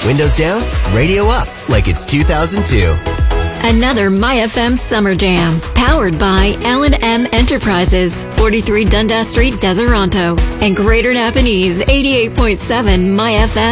Windows down, radio up, like it's 2002. Another MyFM Summer Jam, powered by L&M Enterprises, 43 Dundas Street, Deseronto, and Greater Napanese, 88.7 MyFM.